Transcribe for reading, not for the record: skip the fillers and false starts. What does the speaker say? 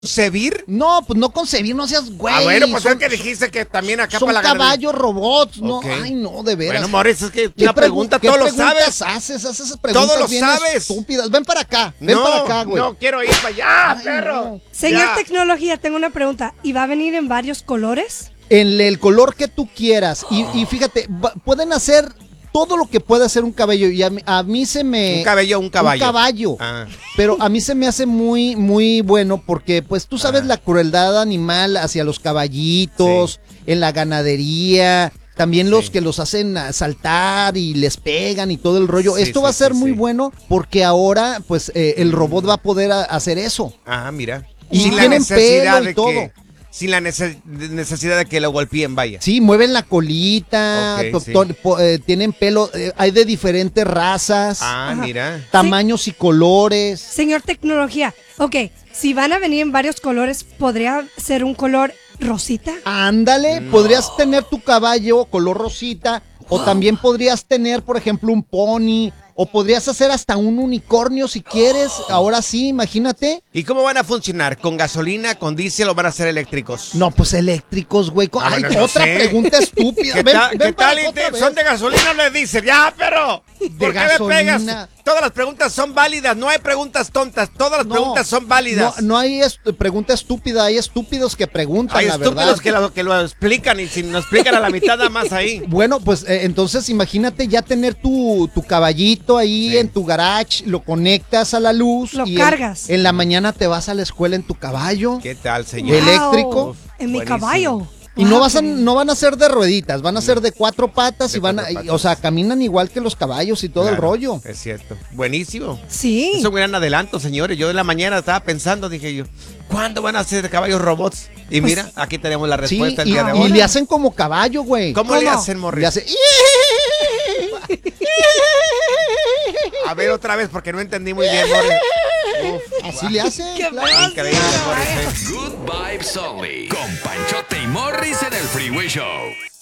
¿Concebir? No, pues no concebir, no seas güey. Bueno, pues es que dijiste que también acá son para la ganadería. caballos robots, no, Ok. ay no, de veras. Bueno, Morris, es que ¿Qué una pregunta, ¿qué todos lo preguntas sabes. haces esas preguntas Todo lo bien sabes. estúpidas. Ven para acá, güey. No quiero ir para allá, Ay, perro. no. Señor Ya. Tecnología, tengo una pregunta. ¿Y va a venir en varios colores? En el color que tú quieras. Y fíjate, pueden hacer todo lo que puede hacer un caballo. Y a mí se me... Un caballo. Un caballo. Ah. Pero a mí se me hace muy, muy bueno porque, pues, tú sabes la crueldad animal hacia los caballitos, en la ganadería, también los que los hacen saltar y les pegan y todo el rollo. Sí, Esto va a ser muy bueno porque ahora, pues, el robot va a poder hacer eso. Ah, mira. Y Sin la tienen necesidad pelo y de todo. que... Sin la necesidad de que lo golpeen, vaya. Sí, mueven la colita, Ok, sí. tienen pelo, hay de diferentes razas, Ah, mira. tamaños y colores. Señor Tecnología, ok, si van a venir en varios colores, ¿podría ser un color rosita? Ándale, podrías tener tu caballo color rosita, o también podrías tener, por ejemplo, un pony, o podrías hacer hasta un unicornio si quieres. Ahora sí, imagínate. ¿Y cómo van a funcionar? ¿Con gasolina, con diésel o van a ser eléctricos? No, pues eléctricos, güey. Ah, Ay, bueno, no otra sé. pregunta estúpida. ¿Qué Ven, tal? ven ¿Qué para tal? acá otra ¿Son vez. de gasolina o de diésel? ¡Ya, perro! ¿Por qué me gasolina. pegas? Todas las preguntas son válidas, no hay preguntas tontas, todas las preguntas son válidas. No hay pregunta estúpida, hay estúpidos que preguntan, Hay la verdad. estúpidos que lo explican y si no explican a la mitad nada más ahí. Bueno, pues entonces imagínate ya tener tu caballito ahí en tu garage, lo conectas a la luz. Lo y cargas. En la mañana te vas a la escuela en tu caballo. ¿Qué tal, señor? Eléctrico. Wow, en mi Buenísimo. caballo. Y Wow, no van a ser de rueditas, van a ser de 4 patas De y van a, cuatro patas. o sea, caminan igual que los caballos y todo el Claro, rollo. Es cierto. Buenísimo. Sí. Es un gran adelanto, señores. Yo en la mañana estaba pensando, dije yo, ¿cuándo van a ser caballos robots? Y mira, aquí tenemos la Sí, respuesta el y, día de y hoy. le hacen como caballo, güey. ¿Cómo le hacen, Le Morris? hace... A ver otra vez porque no entendí muy bien, Morris. Así le hacen. ¡Qué claro. Increíble, Morris. Good Vibes Only. Con Panchote y Morris en el Freeway Show.